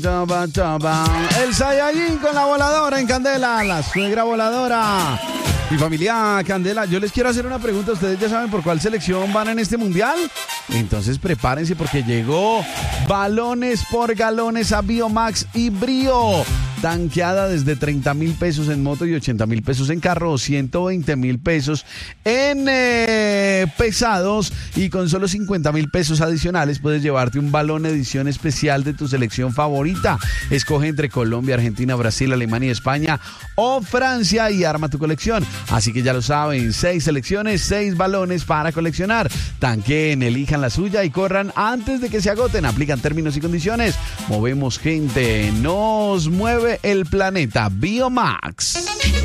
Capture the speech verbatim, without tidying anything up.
Chaba, chaba. El Saiyajin con la voladora en Candela, la suegra voladora. Mi familia Candela, yo les quiero hacer una pregunta. ¿Ustedes ya saben por cuál selección van en este mundial? Entonces prepárense porque llegó balones por galones a Biomax y Brío. Tanqueada desde treinta mil pesos en moto y ochenta mil pesos en carro, o ciento veinte mil pesos en eh, pesados, y con solo cincuenta mil pesos adicionales puedes llevarte un balón edición especial de tu selección favorita. Escoge entre Colombia, Argentina, Brasil, Alemania, España o Francia y arma tu colección. Así que ya lo saben, seis selecciones, seis balones para coleccionar. Tanqueen, elijan la suya y corran antes de que se agoten. Aplican términos y condiciones. Movemos gente, nos mueve el planeta. Biomax.